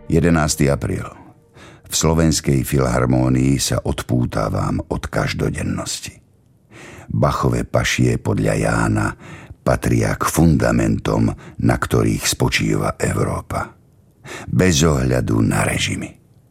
11. apríl. V Slovenskej filharmónii sa odpútavam od každodennosti. Bachove pašie podľa Jána patria k fundamentom, na ktorých spočíva Európa. Bez ohľadu na režimy.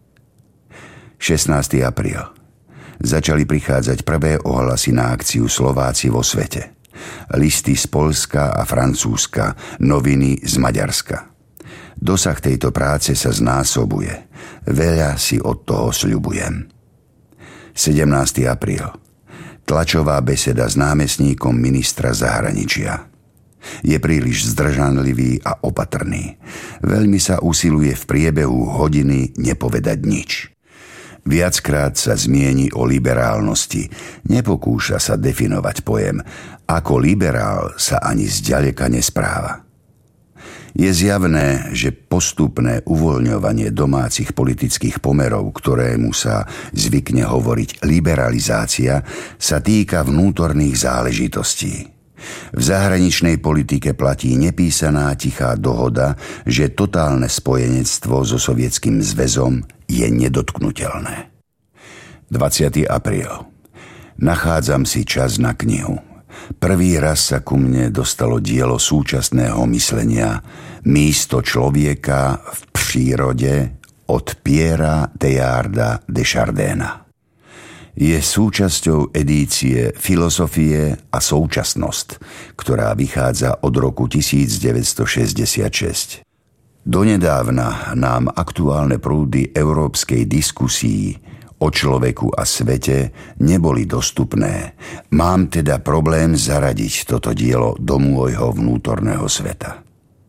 16. apríl. Začali prichádzať prvé ohlasy na akciu Slováci vo svete. Listy z Poľska a Francúzska, noviny z Maďarska. Dosah tejto práce sa znásobuje. Veľa si od toho sľubujem. 17. apríl. Tlačová beseda s námestníkom ministra zahraničia. Je príliš zdržanlivý a opatrný. Veľmi sa usiluje v priebehu hodiny nepovedať nič. Viackrát sa zmieni o liberálnosti. Nepokúša sa definovať pojem. Ako liberál sa ani zďaleka nespráva. Je zjavné, že postupné uvoľňovanie domácich politických pomerov, ktorému sa zvykne hovoriť liberalizácia, sa týka vnútorných záležitostí. V zahraničnej politike platí nepísaná tichá dohoda, že totálne spojenectvo so Sovietským zväzom je nedotknuteľné. 20. apríl. Nachádzam si čas na knihu. Prvý raz sa ku mne dostalo dielo súčasného myslenia Místo človeka v prírode od Pierra Teilharda de Chardina. Je súčasťou edície Filosofie a současnosť, ktorá vychádza od roku 1966. Donedávna nám aktuálne prúdy európskej diskusii o človeku a svete neboli dostupné. Mám teda problém zaradiť toto dielo do môjho vnútorného sveta.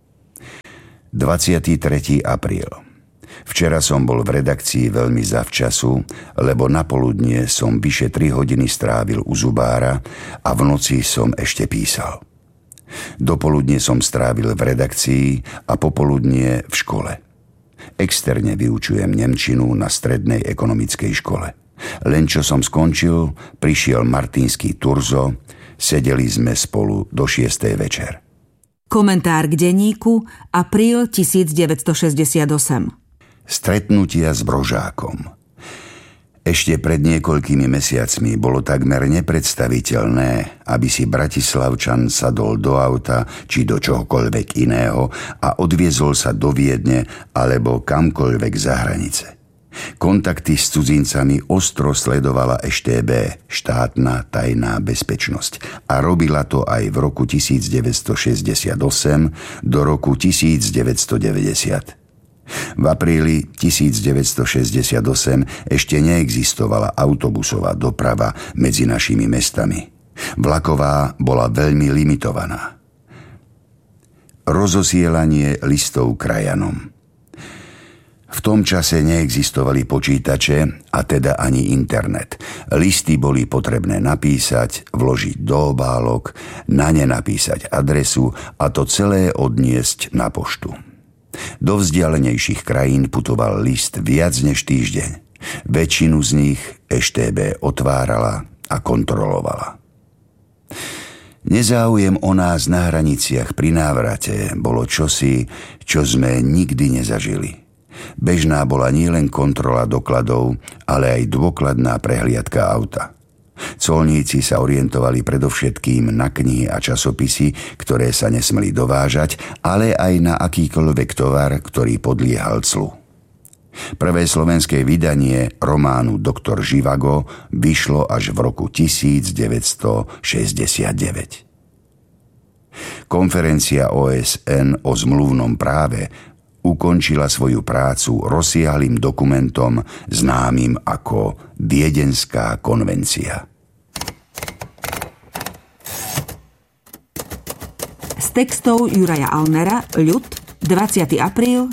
23. apríl. Včera som bol v redakcii veľmi zavčasu, lebo napoludnie som vyše 3 hodiny strávil u zubára a v noci som ešte písal. Dopoludne som strávil v redakcii a popoludnie v škole. Externe vyučujem nemčinu na strednej ekonomickej škole. Len čo som skončil, prišiel Martinský Turzo, sedeli sme spolu do 6. večer. Komentár k denníku, apríl 1968. Stretnutia s Brožákom. Ešte pred niekoľkými mesiacmi bolo takmer nepredstaviteľné, aby si Bratislavčan sadol do auta či do čohokoľvek iného a odviezol sa do Viedne alebo kamkoľvek za hranice. Kontakty s cudzincami ostro sledovala EŠTB, štátna tajná bezpečnosť, a robila to aj v roku 1968 do roku 1990. V apríli 1968 ešte neexistovala autobusová doprava medzi našimi mestami. Vlaková bola veľmi limitovaná. Rozosielanie listov krajanom. V tom čase neexistovali počítače a teda ani internet. Listy boli potrebné napísať, vložiť do obálok, na ne napísať adresu a to celé odniesť na poštu. Do vzdialenejších krajín putoval list viac než týždeň. Väčšinu z nich EŠTB otvárala a kontrolovala. Nezáujem o nás na hraniciach pri návrate bolo čosi, čo sme nikdy nezažili. Bežná bola nielen kontrola dokladov, ale aj dôkladná prehliadka auta. Colníci sa orientovali predovšetkým na knihy a časopisy, ktoré sa nesmeli dovážať, ale aj na akýkoľvek tovar, ktorý podliehal clu. Prvé slovenské vydanie románu Doktor Živago vyšlo až v roku 1969. Konferencia OSN o zmluvnom práve ukončila svoju prácu rozsiahlym dokumentom známym ako Viedenská konvencia. Z textov Juraja Alnera, Ľud, 20. apríl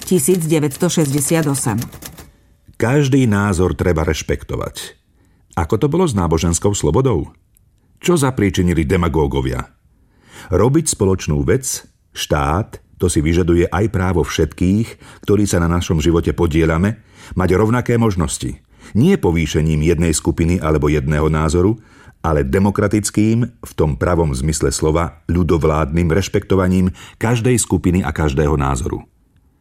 1968. Každý názor treba rešpektovať. Ako to bolo s náboženskou slobodou? Čo zapríčinili demagógovia? Robiť spoločnú vec, štát, to si vyžaduje aj právo všetkých, ktorí sa na našom živote podieľame, mať rovnaké možnosti. Nie povýšením jednej skupiny alebo jedného názoru, ale demokratickým, v tom pravom zmysle slova, ľudovládnym rešpektovaním každej skupiny a každého názoru.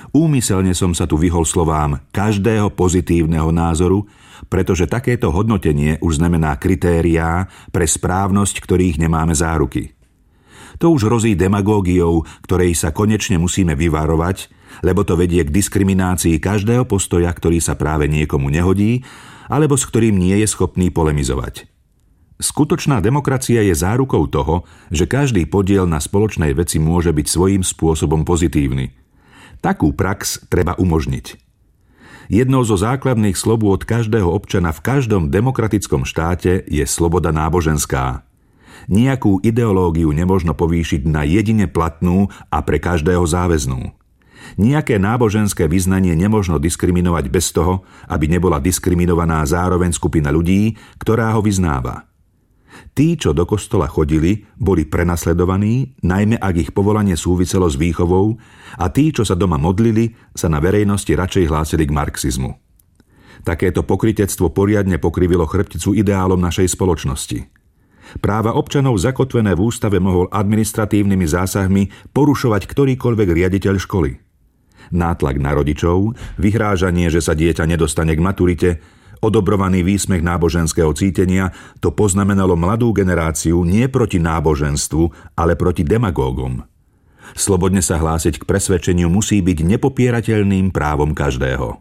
Úmyselne som sa tu vyhol slovám každého pozitívneho názoru, pretože takéto hodnotenie už znamená kritériá pre správnosť, ktorých nemáme záruky. To už hrozí demagógiou, ktorej sa konečne musíme vyvarovať, lebo to vedie k diskriminácii každého postoja, ktorý sa práve niekomu nehodí, alebo s ktorým nie je schopný polemizovať. Skutočná demokracia je zárukou toho, že každý podiel na spoločnej veci môže byť svojím spôsobom pozitívny. Takú prax treba umožniť. Jednou zo základných slobôd každého občana v každom demokratickom štáte je sloboda náboženská. Nejakú ideológiu nemožno povýšiť na jedine platnú a pre každého záväznú. Nejaké náboženské vyznanie nemožno diskriminovať bez toho, aby nebola diskriminovaná zároveň skupina ľudí, ktorá ho vyznáva. Tí, čo do kostola chodili, boli prenasledovaní, najmä ak ich povolanie súviselo s výchovou, a tí, čo sa doma modlili, sa na verejnosti radšej hlásili k marxizmu. Takéto pokrytectvo poriadne pokrivilo chrbticu ideálom našej spoločnosti. Práva občanov zakotvené v ústave mohol administratívnymi zásahmi porušovať ktorýkoľvek riaditeľ školy. Nátlak na rodičov, vyhrážanie, že sa dieťa nedostane k maturite, odobrovaný výsmech náboženského cítenia, to poznamenalo mladú generáciu nie proti náboženstvu, ale proti demagógom. Slobodne sa hlásiť k presvedčeniu musí byť nepopierateľným právom každého.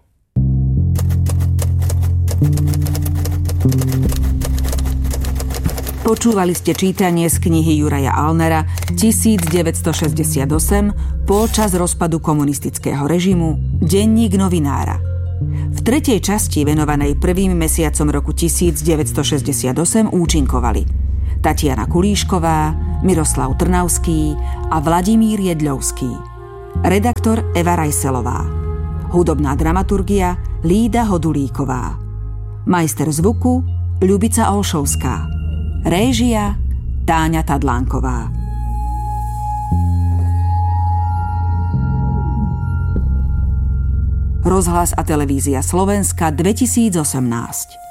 Počúvali ste čítanie z knihy Juraja Alnera 1968 počas rozpadu komunistického režimu Denník novinára. V tretej časti, venovanej prvým mesiacom roku 1968, účinkovali Tatiana Kulíšková, Miroslav Trnavský a Vladimír Jedľovský. Redaktor Eva Rajselová. Hudobná dramaturgia Lída Hodulíková. Majster zvuku Ľubica Olšovská. Réžia Táňa Tadlánková. Rozhlas a televízia Slovenska 2018.